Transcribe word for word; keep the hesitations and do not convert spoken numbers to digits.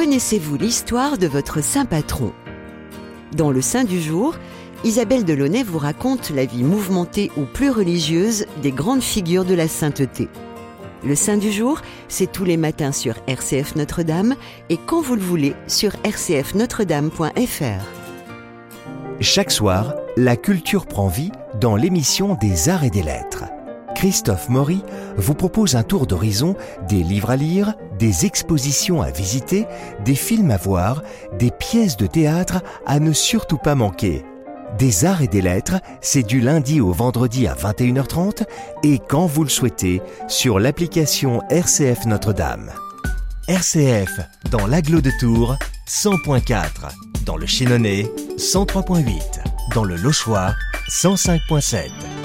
Connaissez-vous l'histoire de votre saint patron ? Dans le Saint du jour, Isabelle Delaunay vous raconte la vie mouvementée ou plus religieuse des grandes figures de la sainteté. Le Saint du jour, c'est tous les matins sur R C F Notre-Dame et quand vous le voulez sur r c f notre dame point f r. Chaque soir, la culture prend vie dans l'émission des Arts et des Lettres. Christophe Maury vous propose un tour d'horizon des livres à lire, des expositions à visiter, des films à voir, des pièces de théâtre à ne surtout pas manquer. Des Arts et des Lettres, c'est du lundi au vendredi à vingt et une heures trente et quand vous le souhaitez sur l'application R C F Notre-Dame. R C F dans l'Agglo de Tours, cent virgule quatre, dans le Chénonais, cent trois virgule huit, dans le Lochois, cent cinq virgule sept.